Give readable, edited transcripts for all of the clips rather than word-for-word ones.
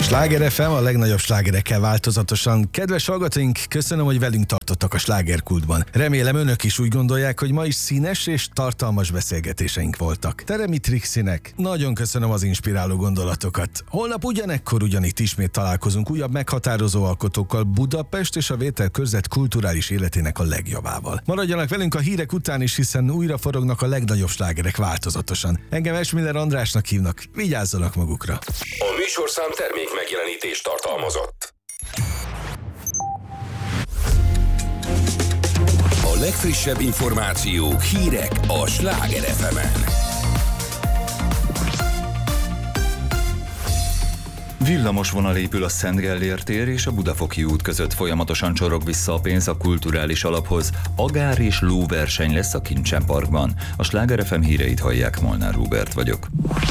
Sláger FM, a legnagyobb slágerekkel változatosan. Kedves hallgatóink, köszönöm, hogy velünk tartottak a slágerkultban. Remélem önök is úgy gondolják, hogy ma is színes és tartalmas beszélgetéseink voltak. Teremi Trixinek nagyon köszönöm az inspiráló gondolatokat. Holnap ugyanekkor ugyanitt ismét találkozunk újabb meghatározó alkotókkal, Budapest és a Vételkörzet kulturális életének a legjobbával. Maradjanak velünk a hírek után is, hiszen újra forognak a legnagyobb slágerek változatosan. Engem Esmiller Andrásnak hívnak, vigyázzanak magukra. A műsorszám termék megjelenítést tartalmazott. A legfrissebb információk, hírek a Sláger FM-en. Villamosvonal épül a Szent Gellért tér és a Budafoki út között, folyamatosan csorog vissza a pénz a kulturális alaphoz. Agár és lóverseny lesz a Kincsen Parkban. A Sláger FM híreit hallják, Molnár Hubert vagyok.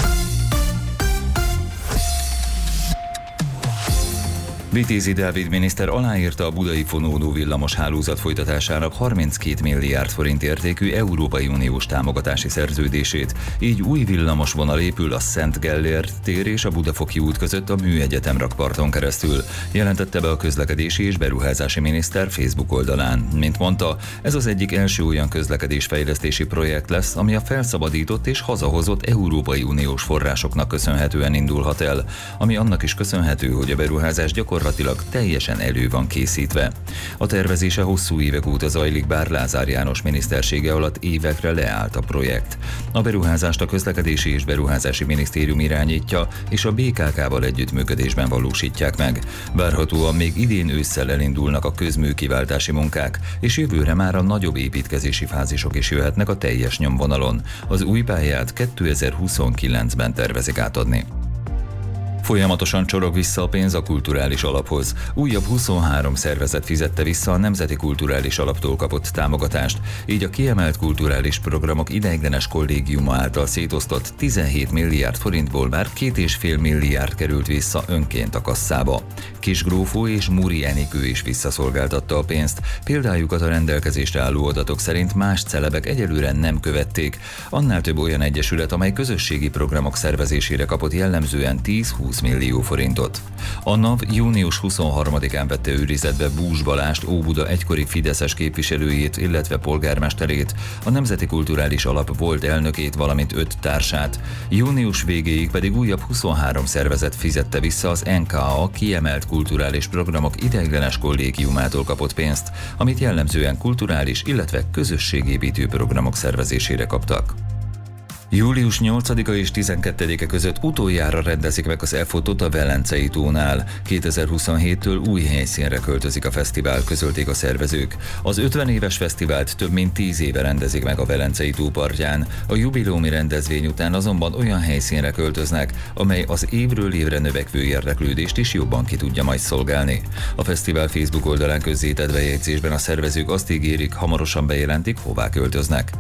Vitézi Dávid miniszter aláírta a budai fonódó villamos hálózat folytatásának 32 milliárd forint értékű Európai Uniós támogatási szerződését. Így új villamosvonal épül a Szent Gellért tér és a Budafoki út között a Műegyetem rakparton keresztül, jelentette be a közlekedési és beruházási miniszter Facebook oldalán. Mint mondta, ez az egyik első olyan közlekedésfejlesztési projekt lesz, ami a felszabadított és hazahozott Európai Uniós forrásoknak köszönhetően indulhat el, ami annak is köszönhető, hogy a beruházás gyakorlatilag teljesen elő van készítve. A tervezése hosszú évek óta zajlik, bár Lázár János minisztersége alatt évekre leállt a projekt. A beruházást a Közlekedési és Beruházási Minisztérium irányítja, és a BKK-val együttműködésben valósítják meg. Várhatóan még idén ősszel elindulnak a közműkiváltási munkák, és jövőre már a nagyobb építkezési fázisok is jöhetnek a teljes nyomvonalon. Az új pályát 2029-ben tervezik átadni. Folyamatosan csorog vissza a pénz a kulturális alaphoz. Újabb 23 szervezet fizette vissza a Nemzeti Kulturális Alaptól kapott támogatást, így a kiemelt kulturális programok ideiglenes kollégiuma által szétosztott 17 milliárd forintból már 2,5 milliárd került vissza önként a kasszába. Kisgrófó és Muri Enikő is visszaszolgáltatta a pénzt, példájukat a rendelkezésre álló adatok szerint más celebek egyelőre nem követték. Annál több olyan egyesület, amely közösségi programok szervezésére kapott jellemzően 10-20 millió forintot. A NAV június 23-án vette őrizetbe Bús Balást, Óbuda egykori fideszes képviselőjét, illetve polgármesterét, a Nemzeti Kulturális Alap volt elnökét, valamint 5 társát. Június végéig pedig újabb 23 szervezet fizette vissza az NKA kiemelt kulturális programok ideiglenes kollégiumától kapott pénzt, amit jellemzően kulturális, illetve közösségépítő programok szervezésére kaptak. Július 8-a és 12-e között utoljára rendezik meg az E-fotót a Velencei tónál. 2027-től új helyszínre költözik a fesztivál, közölték a szervezők. Az 50 éves fesztivált több mint 10 éve rendezik meg a Velencei tó partján. A jubileumi rendezvény után azonban olyan helyszínre költöznek, amely az évről évre növekvő érdeklődést is jobban ki tudja majd szolgálni. A fesztivál Facebook oldalán közzétett bejegyzésben a szervezők azt ígérik, hamarosan bejelentik, hová költöznek.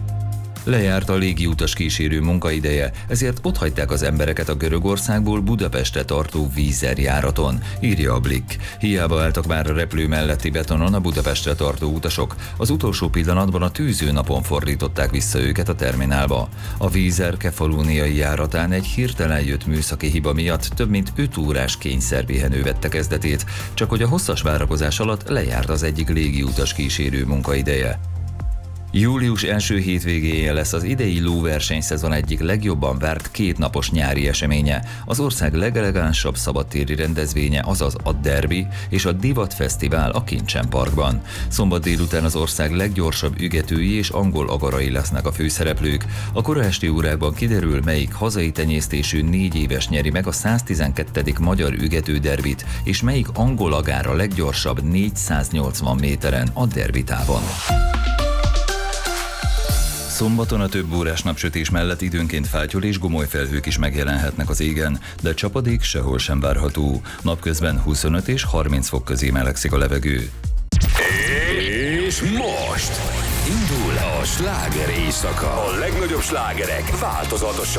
Lejárt a légiutas kísérő munkaideje, ezért otthagyták az embereket a Görögországból Budapestre tartó Vízer járaton, írja a Blick. Hiába álltak már a repülő melletti betonon a Budapestre tartó utasok, az utolsó pillanatban a tűzőnapon fordították vissza őket a terminálba. A Vízer kefalóniai járatán egy hirtelen jött műszaki hiba miatt több mint 5 órás kényszerpihenő vette kezdetét, csak hogy a hosszas várakozás alatt lejárt az egyik légiutas kísérő munkaideje. Július első hétvégéje lesz az idei lóversenyszezon egyik legjobban várt 2 napos nyári eseménye, az ország legelegánsabb szabadtéri rendezvénye, azaz a Derby és a Divat Fesztivál a Kincsen Parkban. Szombat délután az ország leggyorsabb ügetői és angol agarai lesznek a főszereplők. A kora esti órákban kiderül, melyik hazai tenyésztésű 4 éves nyeri meg a 112. magyar ügető derbit, és melyik angol agár a leggyorsabb 480 méteren a derbi távon. Szombaton a több órás napsütés mellett időnként fátyol és gomoly felhők is megjelenhetnek az égen, de csapadék sehol sem várható. Napközben 25 és 30 fok közé melegszik a levegő. És most indul a sláger éjszaka. A legnagyobb slágerek változatosan.